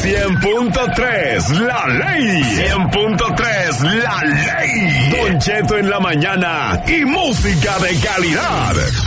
100.3, la ley. 100.3, la ley. Don Cheto en la mañana y música de calidad.